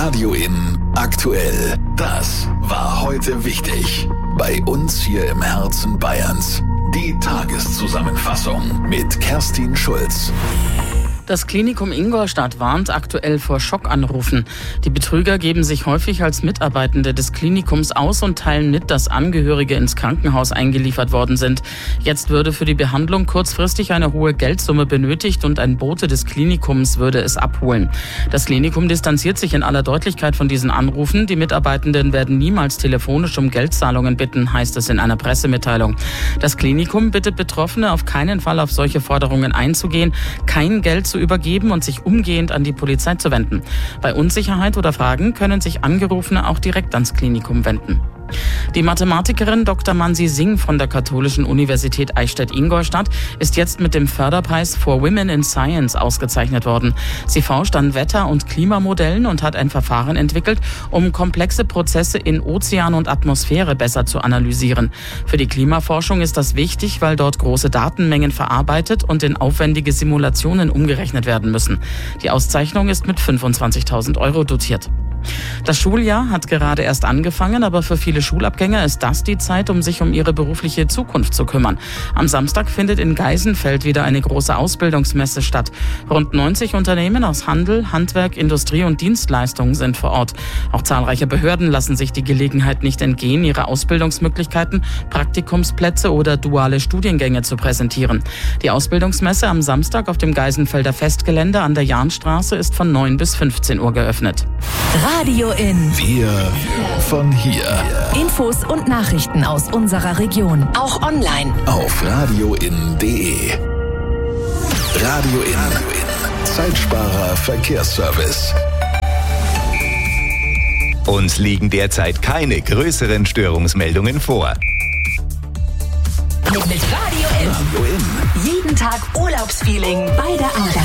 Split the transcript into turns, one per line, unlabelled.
Radio In aktuell. Das war heute wichtig. Bei uns hier im Herzen Bayerns. Die Tageszusammenfassung mit Kerstin Schulz.
Das Klinikum Ingolstadt warnt aktuell vor Schockanrufen. Die Betrüger geben sich häufig als Mitarbeitende des Klinikums aus und teilen mit, dass Angehörige ins Krankenhaus eingeliefert worden sind. Jetzt würde für die Behandlung kurzfristig eine hohe Geldsumme benötigt und ein Bote des Klinikums würde es abholen. Das Klinikum distanziert sich in aller Deutlichkeit von diesen Anrufen. Die Mitarbeitenden werden niemals telefonisch um Geldzahlungen bitten, heißt es in einer Pressemitteilung. Das Klinikum bittet Betroffene auf keinen Fall auf solche Forderungen einzugehen, kein Geld zu übergeben und sich umgehend an die Polizei zu wenden. Bei Unsicherheit oder Fragen können sich Angerufene auch direkt ans Klinikum wenden. Die Mathematikerin Dr. Mansi Singh von der Katholischen Universität Eichstätt-Ingolstadt ist jetzt mit dem Förderpreis for Women in Science ausgezeichnet worden. Sie forscht an Wetter- und Klimamodellen und hat ein Verfahren entwickelt, um komplexe Prozesse in Ozean und Atmosphäre besser zu analysieren. Für die Klimaforschung ist das wichtig, weil dort große Datenmengen verarbeitet und in aufwendige Simulationen umgerechnet werden müssen. Die Auszeichnung ist mit 25.000 € dotiert. Das Schuljahr hat gerade erst angefangen, aber für viele Schulabgänger ist das die Zeit, um sich um ihre berufliche Zukunft zu kümmern. Am Samstag findet in Geisenfeld wieder eine große Ausbildungsmesse statt. Rund 90 Unternehmen aus Handel, Handwerk, Industrie und Dienstleistungen sind vor Ort. Auch zahlreiche Behörden lassen sich die Gelegenheit nicht entgehen, ihre Ausbildungsmöglichkeiten, Praktikumsplätze oder duale Studiengänge zu präsentieren. Die Ausbildungsmesse am Samstag auf dem Geisenfelder Festgelände an der Jahnstraße ist von 9 bis 15 Uhr geöffnet.
Radio In.
Wir von hier.
Infos und Nachrichten aus unserer Region. Auch online.
Auf radioin.de. Radio In. Zeitsparer Verkehrsservice.
Uns liegen derzeit keine größeren Störungsmeldungen vor.
Mit Radio In.
Radio In.
Jeden Tag Urlaubsfeeling bei der Arbeit.